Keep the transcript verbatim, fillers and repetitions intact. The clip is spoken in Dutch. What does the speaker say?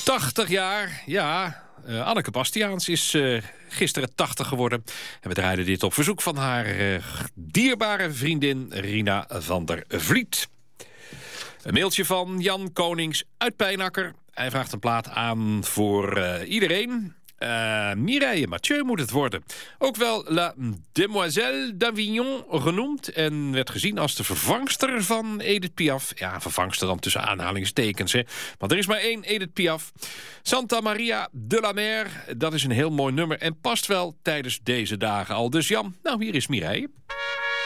tachtig jaar, ja. Uh, Anneke Bastiaans is uh, gisteren tachtig geworden. En we draaiden dit op verzoek van haar uh, dierbare vriendin Rina van der Vliet. Een mailtje van Jan Konings uit Pijnakker. Hij vraagt een plaat aan voor uh, iedereen. Uh, Mireille Mathieu moet het worden. Ook wel La Demoiselle d'Avignon genoemd. En werd gezien als de vervangster van Edith Piaf. Ja, vervangster dan tussen aanhalingstekens. Hè. Want er is maar één Edith Piaf. Santa Maria de la Mer. Dat is een heel mooi nummer. En past wel tijdens deze dagen al. Dus Jan, nou hier is Mireille.